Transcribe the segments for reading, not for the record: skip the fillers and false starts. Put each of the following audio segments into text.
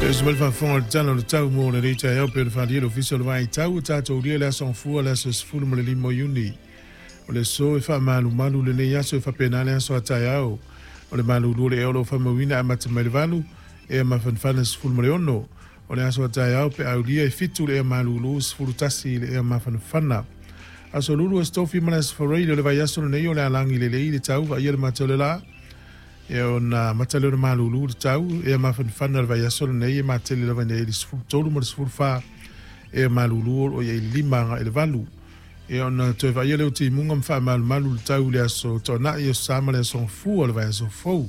Isabel van Fong tano le tau mo le rita ya pe fa dia official vai tau tato dia la son fu la se fu mo le limo yuni o le so e fa malu malu le ya so fa penale so atayao o le malu le o fa mo wina ma te melvalu e ma fan fan se fu mo le ono o le so atayao pe au dia e fitu le malu lu se fu tasi le ma fan fana aso lulu stofi manas for radio le vai aso le yo le alangi le tau va ye le matolela e ona matalo malulu tau e ma fanfana vai asol nei ma tele lava nei dis tolu mo fa e malulu o ye lima e valu e ona to vai le uti mungam fa malu tau le aso to na e sama le son fu o vai so fo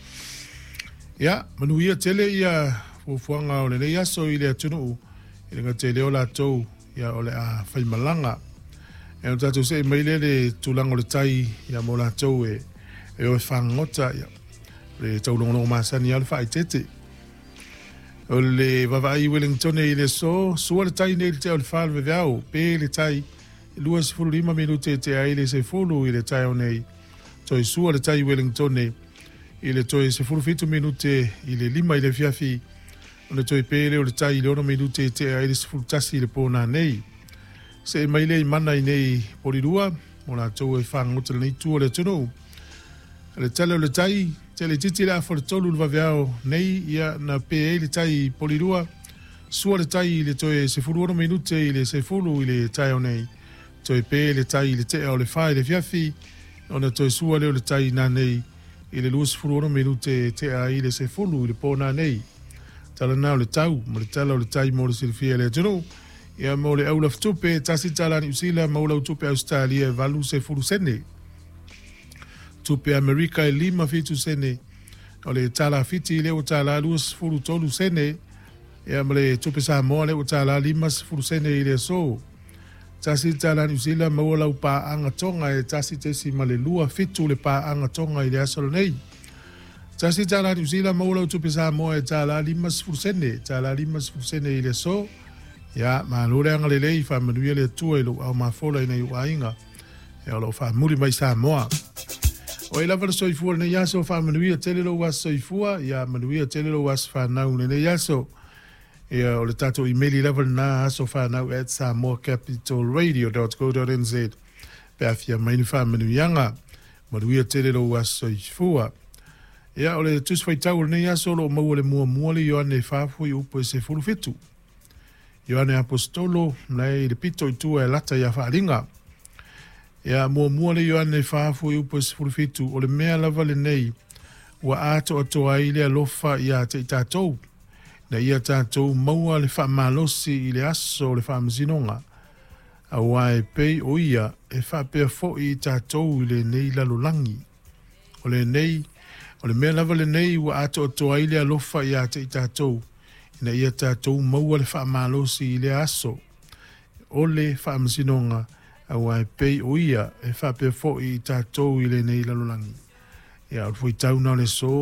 ya manu ia tele ia fu fuanga o le aso ile tunu ile nga tele o la to ya o le a fai malanga e ona to se mai le tulango le tai ya mo la to e o fangota ya le taulongo masani al fa itete o le vavai Wellington e le so le tai nei te al fa le vao pe le tai luas fu lima minute te ai le se fulu ile tai nei to su le tai Wellington e ile to se fu fitu minute ile lima ile fiafi o le to pe le tai le 1 minute te ai le fu tasi le pona nei se mai le mana nei polirua mo la to e fa ngotel nei tu le tuno le tele le tai tele titi la for tolu va viao nei ia na pe le tai polirua su le tai le toe se fulu 1 minute ile se fulu ile tai nei toe pe le tai le te o le fai le fiafi ona toe su le tai na nei ile lus fulu 1 minute te a ile se fulu ile pona nei tala na le tau mo le tala le tai mo le silfia le tino ia mo le aula tupe tasi tala ni usila mo le tupe Australia valu se fulu sene tupe Amerika e lima fitu sene o le tala fiti le o tala lus fulu tolu sene e amle tupe Samoa le o tala lima fulu sene ile so tasi tala New Zealand mo la upa anga tonga e tasi tesi male lua fitu le pa anga tonga ile asol nei tasi tala New Zealand mo la tupe Samoa e tala lima fulu sene ile so ya ma lore anga le lei fa manuia le tua ilo au ma fola ina yu ainga e alo fa muri mai Samoa o ila va soifua ne yaso fa manuia tele lo was soifua ya manuia tele lo was fa na ne yaso e o le tato email level na so fa na at samoacapitalradio.co.nz pe afia mai fa manuia manuia tele lo was soifua ya o le tus fa tau ne yaso lo mo le mo le yo ne fa fu yu po se fu fitu yo ne apostolo nei le pito tu e lata ya fa linga ya mo le yo ne fa fu yu po se fu fitu o le mea lava le nei wa ato to ai le lofa ya te tatou na ia tatou maua le fa malosi ile aso le fa mzinonga a wai pe o ia e fa pe fo i tatou le nei la lolangi o le nei o le mea lava le nei wa ato to ai le lofa ya te tatou na ia tatou maua le fa malosi ile aso o le fa mzinonga a wai pe o ia e fa pe fo i tatou ile nei la lolangi ya foi tau na le so